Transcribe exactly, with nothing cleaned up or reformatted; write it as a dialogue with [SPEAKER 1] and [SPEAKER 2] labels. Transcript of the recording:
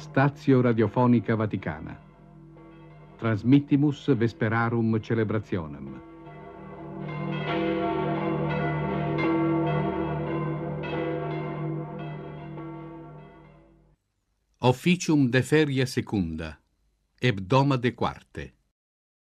[SPEAKER 1] Stazio Radiofonica Vaticana. Transmittimus Vesperarum Celebrationem. Officium de ferie secunda, hebdomade quarte.